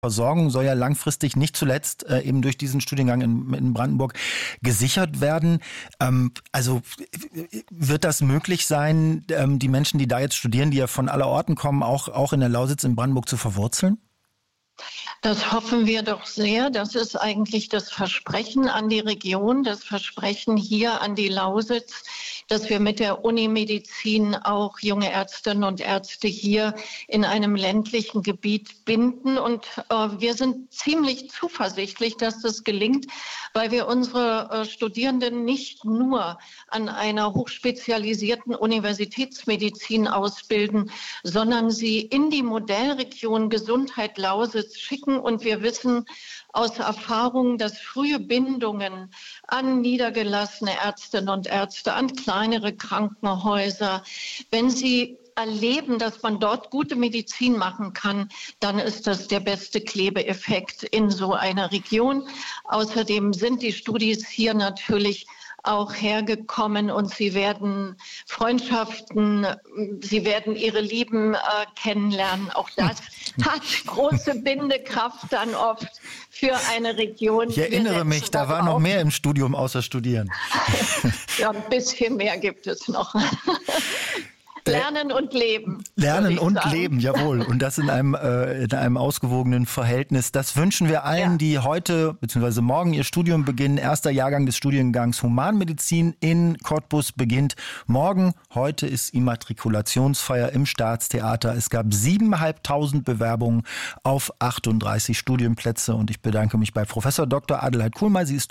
Versorgung soll ja langfristig nicht zuletzt eben durch diesen Studiengang in Brandenburg gesichert werden. Also wird das möglich sein, die Menschen, die da jetzt studieren, die ja von aller Orten kommen, auch in der Lausitz in Brandenburg zu verwurzeln? Das hoffen wir doch sehr. Das ist eigentlich das Versprechen an die Region, das Versprechen hier an die Lausitz, dass wir mit der Unimedizin auch junge Ärztinnen und Ärzte hier in einem ländlichen Gebiet binden. Und wir sind ziemlich zuversichtlich, dass das gelingt, weil wir unsere Studierenden nicht nur an einer hochspezialisierten Universitätsmedizin ausbilden, sondern sie in die Modellregion Gesundheit Lausitz schicken. Und wir wissen aus Erfahrung, dass frühe Bindungen an niedergelassene Ärztinnen und Ärzte, an kleinere Krankenhäuser, wenn sie erleben, dass man dort gute Medizin machen kann, dann ist das der beste Klebeeffekt in so einer Region. Außerdem sind die Studis hier natürlich auch hergekommen und sie werden Freundschaften, sie werden ihre Lieben kennenlernen. Auch das hat große Bindekraft dann oft für eine Region. Ich erinnere mich, da war noch mehr im Studium außer Studieren. Ja, ein bisschen mehr gibt es noch. Lernen und leben. Lernen und leben, jawohl. Und das in einem ausgewogenen Verhältnis. Das wünschen wir allen, die heute bzw. morgen ihr Studium beginnen. Erster Jahrgang des Studiengangs Humanmedizin in Cottbus beginnt morgen. Heute ist Immatrikulationsfeier im Staatstheater. Es gab 7.500 Bewerbungen auf 38 Studienplätze. Und ich bedanke mich bei Professor Dr. Adelheid Kuhlmeier. Sie ist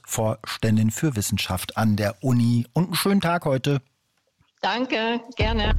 Gründungsvorständin für Wissenschaft an der Uni. Und einen schönen Tag heute. Danke, gerne.